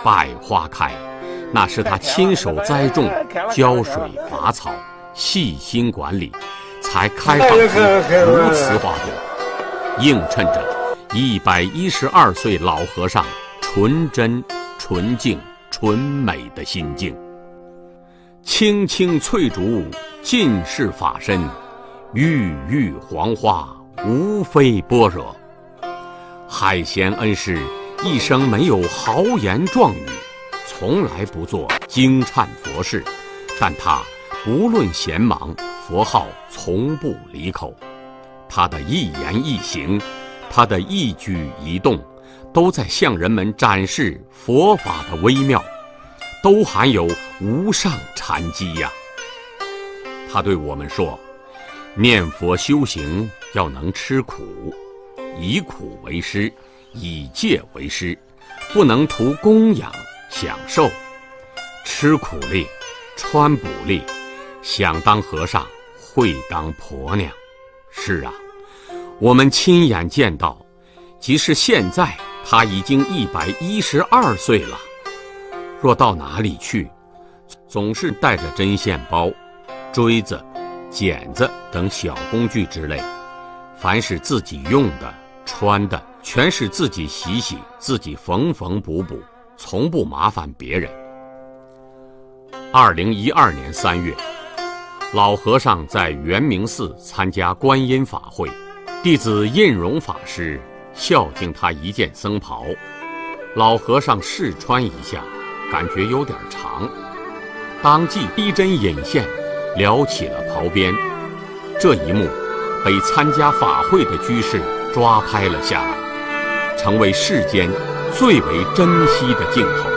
百花开，那是他亲手栽种、浇水拔草、细心管理，才开放出如此花朵，映衬着112岁老和尚纯真、纯净、纯美的心境。青青翠竹尽是法身，郁郁黄花无非般若。海贤恩师一生没有豪言壮语，从来不做惊颤佛事，但他不论闲忙，佛号从不离口。他的一言一行，他的一举一动，都在向人们展示佛法的微妙，都含有无上禅机呀。他对我们说，念佛修行要能吃苦，以苦为师，以戒为师，不能图供养享受。吃苦力，穿补力，想当和尚会当婆娘。是啊，我们亲眼见到，即使现在他已经112岁了，若到哪里去，总是带着针线包、锥子、剪子等小工具之类，凡是自己用的、穿的，全是自己洗洗，自己缝缝补补，从不麻烦别人。2012年3月，老和尚在圆明寺参加观音法会，弟子印荣法师孝敬他一件僧袍，老和尚试穿一下，感觉有点长，当即逼针引线，撩起了袍边。这一幕被参加法会的居士抓拍了下来，成为世间最为珍惜的镜头。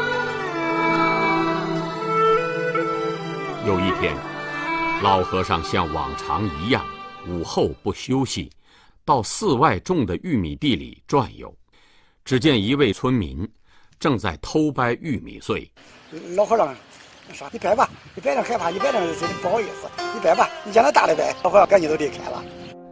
有一天，老和尚像往常一样，午后不休息，到寺外种的玉米地里转悠。只见一位村民正在偷掰玉米穗。 老和尚说：“你掰吧，你掰着害怕，你掰着不好意思，你掰吧，你将来大的掰。”老和尚赶紧都离开了。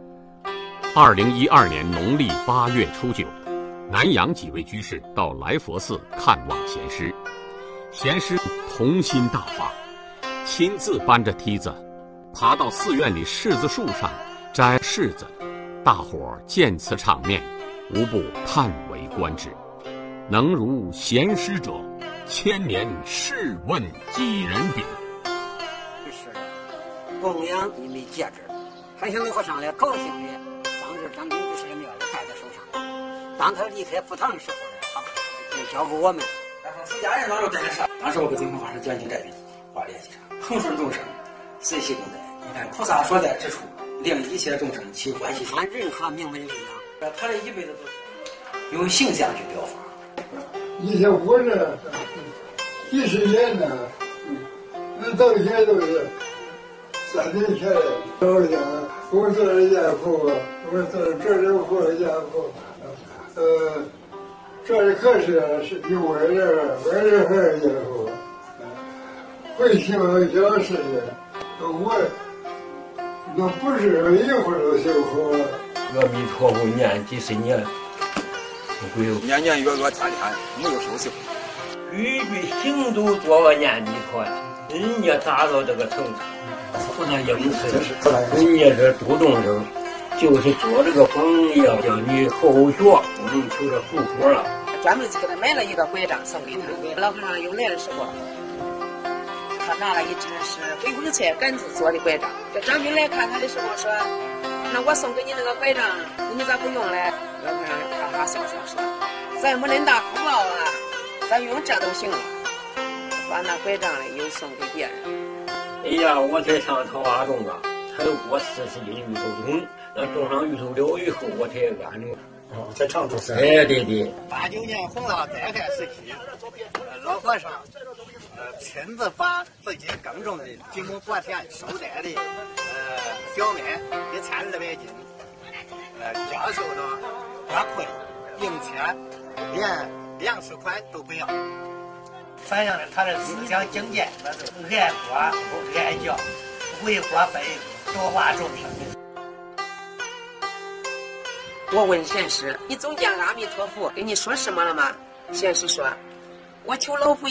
2012年农历8月初9，南阳几位居士到来佛寺看望贤师，贤师童心大发，亲自搬着梯子爬到寺院里柿子树上摘柿子。大伙见此场面，无不叹为观止。能如贤师者，千年试问几人比？ 是的，供养你没戒指，还向老和尚来高兴的，当着张明居士的面戴在手上。当他离开佛堂的时候呢，就交给我们。 出家人当时带着啥？当时我给净空法师讲经摘品，话联系上，恒顺众生，随喜功德。你看菩萨所在之处，令一切众生起欢喜心。 按任何名门力量， 他这一辈子都是用形象去表法。 一些活着几十年呢，那到现在都是3年前老人家，我做了家父，我做了这人活家父，这里可是有外人还是家父，会修小事的，我那不是一会儿都修好。 阿弥陀佛念几十年。 年年月月天天没有休息， 句句行都做个念弥陀，人家达到这个程度，不能应试，人家这主动生，就是做这个榜样，叫你后学不能求着后果了。 专门给他买了一个拐杖送给他，老和尚又来的时候，他拿了一只是回光菜杆子做的拐杖。这张兵来看他的时候说：“那我送给你那个拐杖，你咋不用嘞？”老和尚哈哈笑笑说：“咱没恁大福报啊，咱用这都行了。”把那拐杖嘞又送给别人。 哎呀，我才上桃花种啊，才过40斤芋头种，那种上芋头了以后，我才安住。 在常州山。 哎，对对。 89年洪涝灾害时期，老和尚亲自把自己耕种的几亩薄田收摘的小麦1200斤，交收到花卉，并且连粮食款都不要，反映了他的思想境界，那是爱国爱教，为国分多化众生。 我问贤师：“你总见阿弥陀佛跟你说什么了吗？”贤师说：“ 我求老佛